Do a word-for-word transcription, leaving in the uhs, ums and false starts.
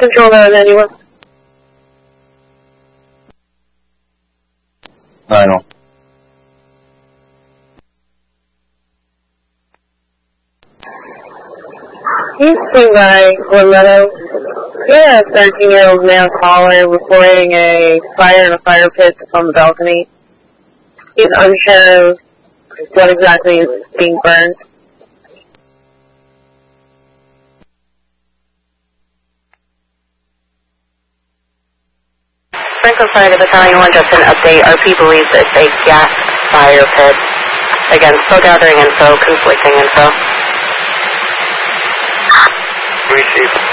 Control nine anyone. Final. He's swing by Glen Meadow. Yeah, a thirteen-year-old male caller reporting a fire in a fire pit on the balcony. He's unsure what exactly is being burned. Franklin Fire to Battalion one, just an update. R P believes it's a gas fire pit. Again, still gathering info, conflicting info. Receive.